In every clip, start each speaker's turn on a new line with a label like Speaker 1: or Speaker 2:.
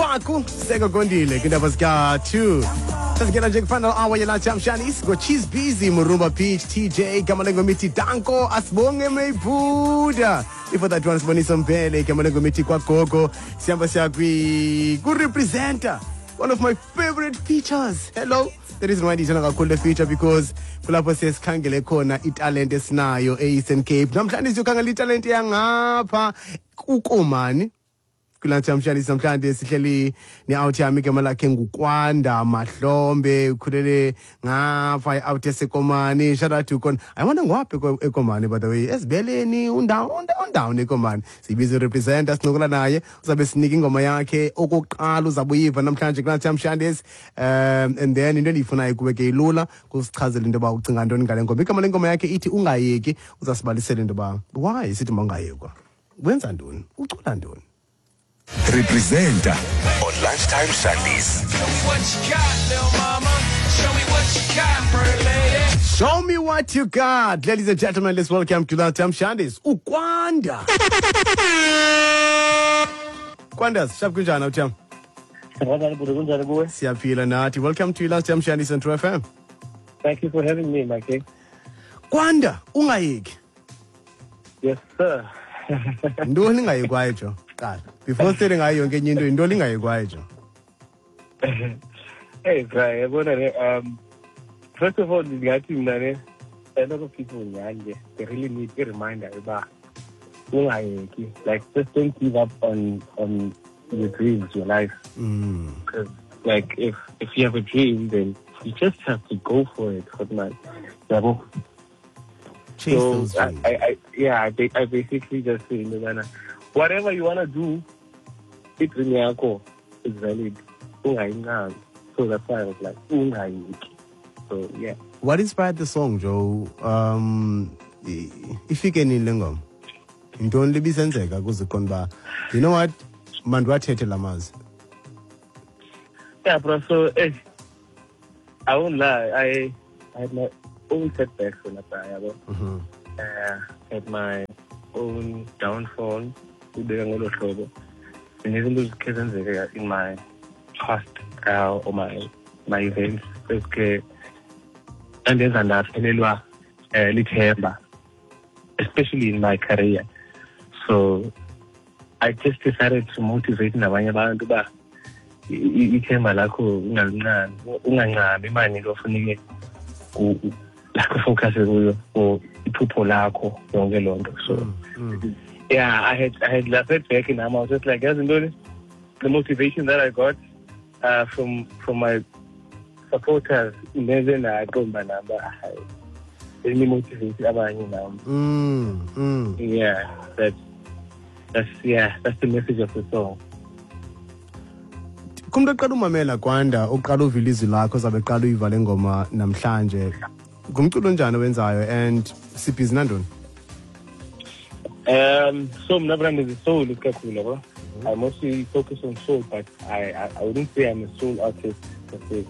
Speaker 1: Faku seka kondile kindaba zika 2 sasingena nje final hour yela Chamshanis go Cheese Busy Murumba Peach TJ Kamalengo Miti Danko Asibonge Meibuda if that one sibonisa Mpele Kamalengo Miti kwa Gogo siyamba siya ku representer one of my favorite features. Hello, the reason why ndiyithanda kakhulu le feature because kulapho sesikhangele khona italent esinayo e-Eastern Cape. Namhlanje siyokhangela italent yangapha uKomani kulantshamshani namhlanje sihleli ne-out yami igama lakhe nguKwanda Mahlombe ukhulele ngapha out eseKomani. Shout out to Kon. I wonder ngwaphi eKomani by the way. Esibeleni undown eKomani. Sibiza representer sincokola naye uzabe sinika ingoma yakhe okokuqala uzabuyiva namhlanje kulantshamshani and then into endiyifunayo kuwe ke ilula kusichazela into yoba ucinga ntoni ngale ngoma. Igama lengoma yakhe ithi ungayeki. Uzasibalisela into yoba why sithi mawungayekwa wenza ntoni ucula ntoni.
Speaker 2: Representer on Lunchtime Sundays.
Speaker 3: Show me what you got, little mama. Show me what you got, pretty lady.
Speaker 1: Show me what you got. Ladies and gentlemen, let's welcome to Lunchtime Sundays uKwanda. Kwanda, shap kunjani utham? Siyaphila nathi. Welcome to Lunchtime Sundays Central FM.
Speaker 4: Thank you for having me, my king.
Speaker 1: Kwanda, ungayeki.
Speaker 4: Yes, sir.
Speaker 1: Ntoni ngayekwayo jo? Before saying ngayo yonke enye into intoni ngayekwayo jo?
Speaker 4: Hey, Brian, first of all, a lot of people they really need a reminder about like just don't give up on your dreams, your life. Because like if you have a dream, then you just have to go for it.
Speaker 1: Chase those dreams.
Speaker 4: I basically just say, whatever you want to do, it's valid. So that's why I was like, so yeah.
Speaker 1: What inspired the song, Joe? If you can in Lingom, don't be senseka kuze konba. You know what? Mandwa tete lamaz.
Speaker 4: Yeah, bro. So I won't lie. I had my own setbacks when I had my own downfall. In my past or my events, and there's enough especially in my career. So I just decided to motivate abantu ba ithemba lakho ungangami manje lofunike focus kuyo iphupho lakho yonke lonto. So yeah, I had left it back and I was just like, the motivation that I got from my supporters, then I got my number. Really motivated abanye now. Yeah, that's the message of the song.
Speaker 1: Kumntu oqala umamela Kwanda oqala uvila izwi lakho zabe qala uyiva le ngoma namhlanje ngumculo onjani wenzayo and sibhizi nantoni?
Speaker 4: So my brand is soul. I mostly focus on soul, but I wouldn't say I'm a soul artist per se.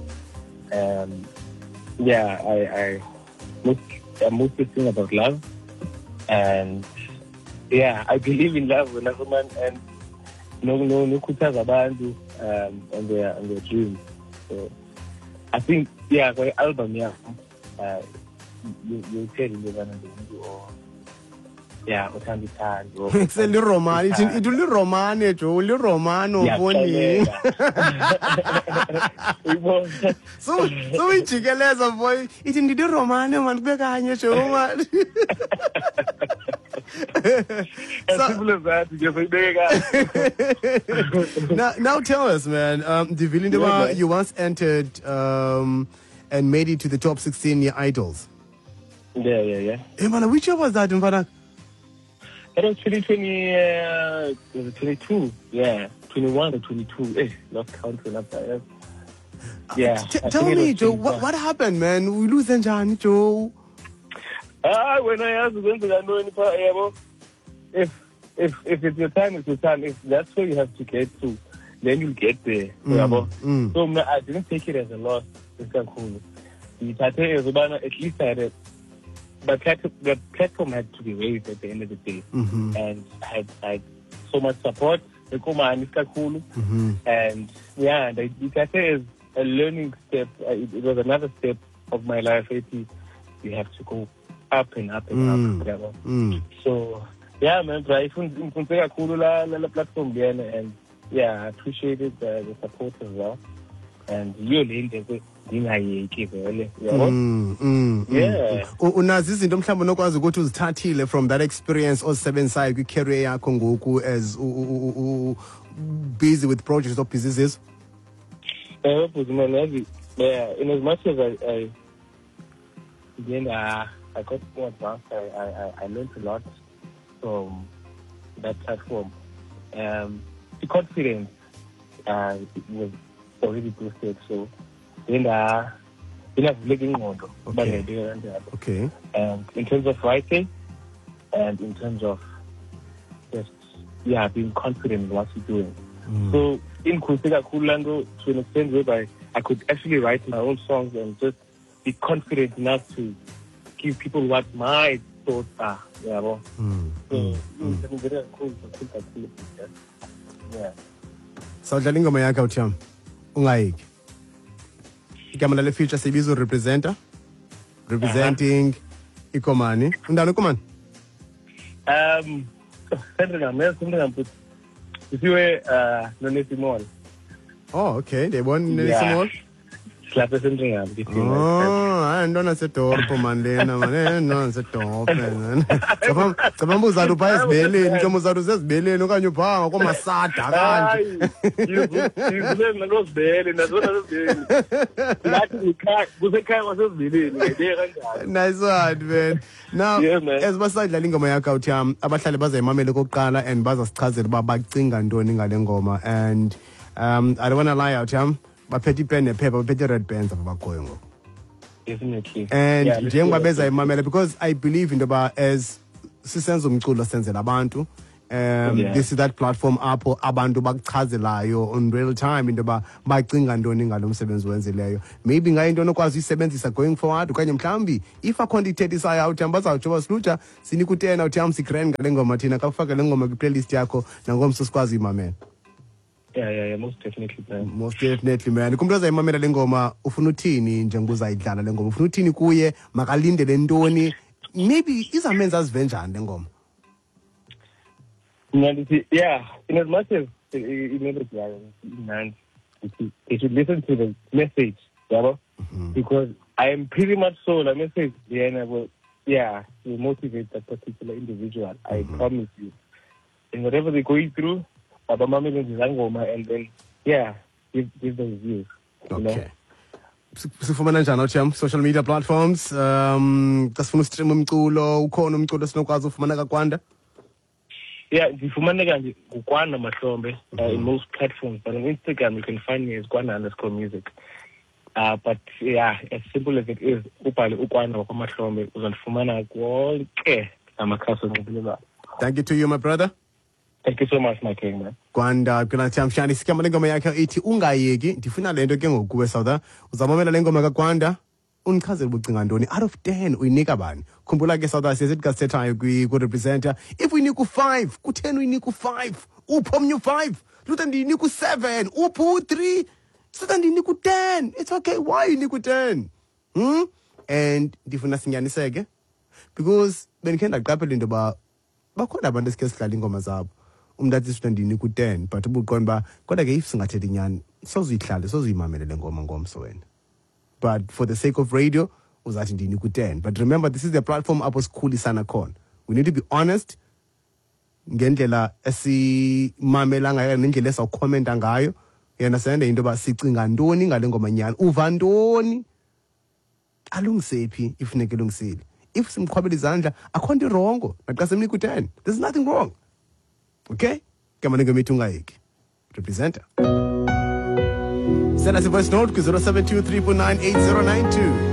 Speaker 4: I mostly sing about love, and yeah, I believe in love when man and no abantu on their dreams. So I think for the album you'll tell you yeah,
Speaker 1: it's a little roman. It's a romane, Joe. Little romano, funny. So we chicken as a boy. It's in the romane, man. Beganya show. Now tell us, man. The villain you once entered and made it to the top 16 year idols.
Speaker 4: Yeah.
Speaker 1: Hey, man, which year was that, in
Speaker 4: It was 22, yeah, 21 or 22. Not counting up there. Yeah.
Speaker 1: Tell me, Joe, what happened, man? We lose Njani, Joe.
Speaker 4: When I asked when did I know any if it's your time, it's your time. If that's where you have to get to, then you'll get there. So I didn't take it as a loss. It's cool. At least I had it. But the platform had to be raised at the end of the day. And I had so much support Ekomani kakhulu. And yeah, it I say is a learning step. It was another step of my life. You have to go up and up and up. So yeah, man, I found kakhulu la platform lena, and yeah, I appreciated the support as well. And you're the ngingayeki vele yabo. Yeah.
Speaker 1: Unazi izinto mhlawumbe nokwazi ukuthi uzithathile from that experience ozisebenzisayo kwi-career yakho ngoku as busy with projects or businesses?
Speaker 4: Yeah, in as much as I got more advanced, I learned a lot from that platform. The confidence was already boosted, so then looking on.
Speaker 1: Okay.
Speaker 4: And in terms of writing, and in terms of just being confident in what you're doing. So in Kusika Kulando, to an extent whereby I could actually write my own songs and just be confident enough to give people what my thoughts are. Yeah. It's very cool. Yeah.
Speaker 1: Sawudlala ingoma yakho uThami ungayiki. Igama lale feature sibizo representing iKomani. Undana uKomani?
Speaker 4: If you were Nonesimol.
Speaker 1: Oh, okay. They want Nonesimol?
Speaker 4: Slap us in the hand.
Speaker 1: Oh, I don't know setorpo man lena man. No setorpo man. Sabambu uzaru pa esibeleni, nkomo uzaru sesibeleni okanye uphanga komasada kanje.
Speaker 4: You no sibeleni, nazona sibeleni. Lathi ngikhaya, kusekhaya wasesibeleni ngeke kanjani.
Speaker 1: Nice one, man. Now,
Speaker 4: yeah, man.
Speaker 1: As basadlala ingoma yakho uThami, abahlali bazayimamela kokuqala and bazasichazela uba bacinga ntoni ngale ngoma, and I don't want to lie uThami. Baphethe pen nephepha, baphethe red pens abakhoyo ngoku.
Speaker 4: Definitely.
Speaker 1: And njengoba beza imamela, because I believe into ba as sisenza umculo senzela abantu, this is that platform apho abantu bakuchazelayo on real time into ba bacinga ntoni ngalo msebenzi wenzileyo. Maybe ngayinto nokwazi uyisebenzisa going forward okanye mhlambi if akhona ithethisayo uThami bazawutsho basilutsha sinika u10 uThami sigrand ngale ngoma thina kafaka le ngoma kwi-playlist yakho nangomso sikwazi imamela.
Speaker 4: Yeah, most definitely, man.
Speaker 1: Most definitely, man. Kumuntu ozayimamela le ngoma ufuna uthini njengoba uzayidlala le ngoma? Ufuna uthini kuye? Makalindele ntoni? Maybe izamenza azive njani le ngoma?
Speaker 4: Yeah, in as much as it should listen to the message, because I am pretty much so the message, will motivate that particular individual. I promise you. And whatever they're going through, and then give those views.
Speaker 1: Okay. Sifumana njani uThami social media platforms? Kasifuna stream umculo, ukhona umculo sinokwazi ufumana kaKwanda?
Speaker 4: Yeah, ndifumaneka nje uKwanda Mahlombe in most platforms, but on Instagram you can find me as Kwanda_music. But yeah, as simple as it is, ubhale uKwanda waKwaMahlombe uzandifumana konke amakhasi onxibelelwano.
Speaker 1: Thank you to you, my brother.
Speaker 4: Thank you so much, my king, man.
Speaker 1: Kwanda kunaThami Shani sikama lengoma yakhe ithi ungayeki. Ndifuna lento ke ngokuwe South. Uzamamela lengoma kaKwanda unichazele ubucinga ntoni out of 10 uyinika bani? Khumbula ke South siyazithi kasethayo ku-representer if uyinika u5 ku10 uyinika u5 upho omnye u5 lutho ndiyinika u7 upho u3 sithi ndiyinika u10. It's okay, why uyinika u10? And ndifuna sinyaniseke because benikhe ndaqaphela into ba bakhona abantu esikhe sidlala ingoma zabo umntathi sithi ndiyinika u10 but ubuqonda ba kodwa ke if singathethi inyani soziyihlale soziyimamele le ngoma ngomso wena. But for the sake of radio, uzathi ndiyinika u10. But remember, this is the platform apho sikhulisana khona. We need to be honest ngendlela esimamela ngayo nendlela esawukhomenta ngayo. You understand into ba sicinga ntoni ngale ngoma nyani? Uva ntoni? Alungisephi ifuneke lungisile. If simqhwabela izandla akho nto wrong. Naxa semnika u10. There's nothing wrong. Okay? Kama ngemithi ungayeki. Representer. Send us a voice note to 0723498092.